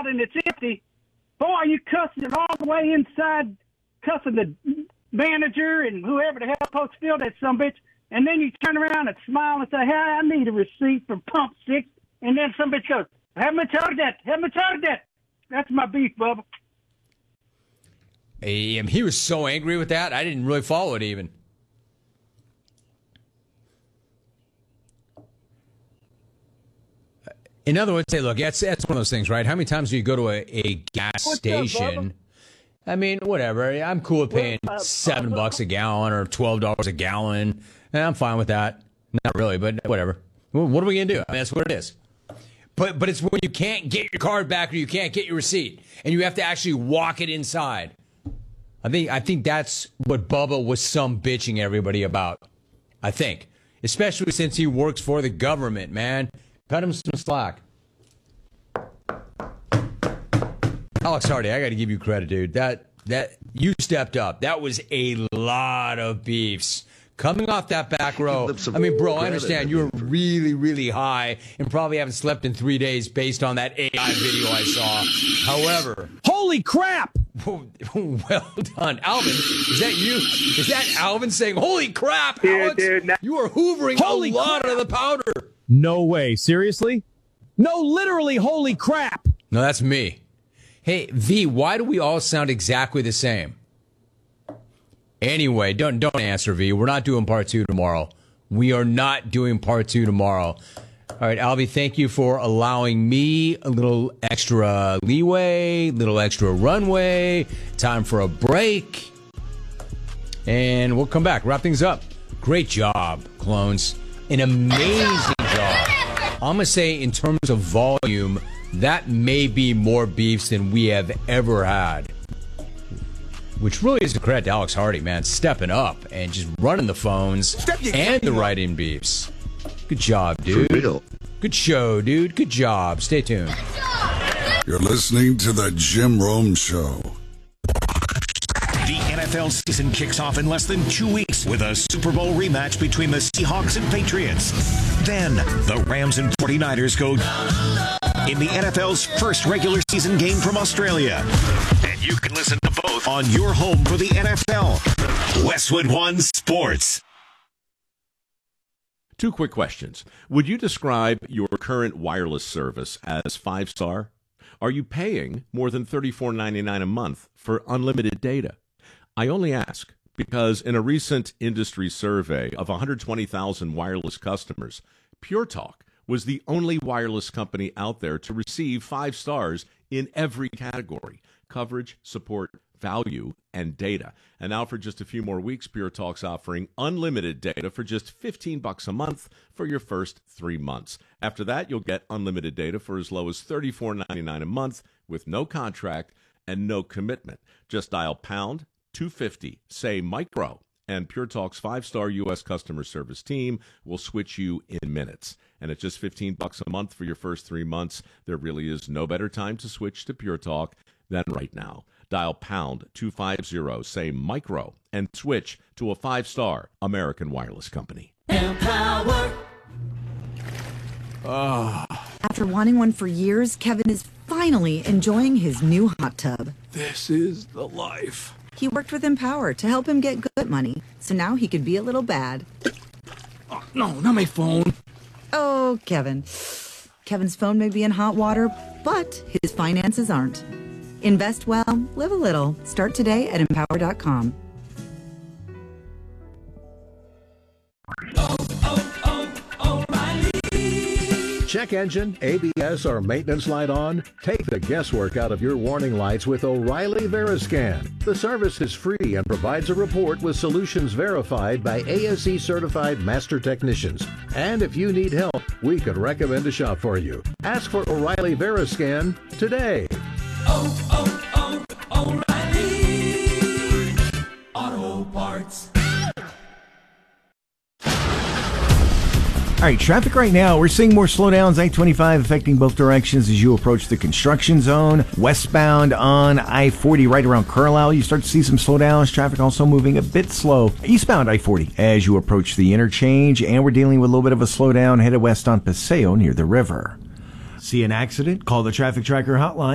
out and it's empty, boy, you cussing it all the way inside, cussing the manager and whoever the hell supposed to fill that sumbitch. And then you turn around and smile and say, hey, I need a receipt from Pump 6. And then somebody goes, haven't charged that. That's my beef, Bubba. He was so angry with that, I didn't really follow it even. In other words, say, look, that's one of those things, right? How many times do you go to a gas station? I mean, whatever. I'm cool with paying $7 a gallon or $12 a gallon. And I'm fine with that. Not really, but whatever. What are we going to do? I mean, that's what it is. But it's when you can't get your card back or you can't get your receipt and you have to actually walk it inside. I think that's what Bubba was some bitching everybody about. I think. Especially since he works for the government, man. Cut him some slack. Alex Hardy, I got to give you credit, dude. That you stepped up. That was a lot of beefs. Coming off that back row, I mean, bro, I understand you were really, really high and probably haven't slept in 3 days based on that AI video I saw. However, holy crap! Well done. Alvin, is that you? Is that Alvin saying, holy crap, Alex? Dude, you are hoovering a lot of the powder. No way. Seriously? No, literally, holy crap. No, that's me. Hey, V, why do we all sound exactly the same? Anyway, don't answer, V. We're not doing part 2 tomorrow. We are not doing part 2 tomorrow. All right, Albie, thank you for allowing me a little extra leeway, little extra runway. Time for a break. And we'll come back, wrap things up. Great job, clones. An amazing job. I'm going to say in terms of volume, that may be more beefs than we have ever had. Which really is a credit to Alex Hardy, man. Stepping up and just running the phones and the write-in beefs. Good job, dude. For real. Good show, dude. Good job. Stay tuned. You're listening to The Jim Rome Show. The NFL season kicks off in less than 2 weeks with a Super Bowl rematch between the Seahawks and Patriots. Then, the Rams and 49ers go in the NFL's first regular season game from Australia. And you can listen to both on your home for the NFL. Westwood One Sports. 2 quick questions. Would you describe your current wireless service as 5-star? Are you paying more than $34.99 a month for unlimited data? I only ask because in a recent industry survey of 120,000 wireless customers, Pure Talk was the only wireless company out there to receive 5 stars in every category: coverage, support, value, and data. And now for just a few more weeks, Pure Talk's offering unlimited data for just $15 a month for your first 3 months. After that, you'll get unlimited data for as low as $34.99 a month with no contract and no commitment. Just dial pound 250, say micro, and Pure Talk's 5-star U.S. customer service team will switch you in minutes. And at just $15 a month for your first 3 months, there really is no better time to switch to Pure Talk than right now. Dial pound 250, say micro, and switch to a 5-star American wireless company. Empower. After wanting one for years, Kevin is finally enjoying his new hot tub. This is the life. He worked with Empower to help him get good money, so now he could be a little bad. Oh, no, not my phone. Oh, Kevin. Kevin's phone may be in hot water, but his finances aren't. Invest well, live a little. Start today at Empower.com. Check engine, ABS, or maintenance light on? Take the guesswork out of your warning lights with O'Reilly Veriscan. The service is free and provides a report with solutions verified by ASE certified master technicians. And if you need help, we could recommend a shop for you. Ask for O'Reilly Veriscan today. O'Reilly Auto Parts. All right, traffic right now, we're seeing more slowdowns, I-25 affecting both directions as you approach the construction zone. Westbound on I-40 right around Carlisle, you start to see some slowdowns. Traffic also moving a bit slow. Eastbound I-40 as you approach the interchange, and we're dealing with a little bit of a slowdown headed west on Paseo near the river. See an accident? Call the Traffic Tracker hotline.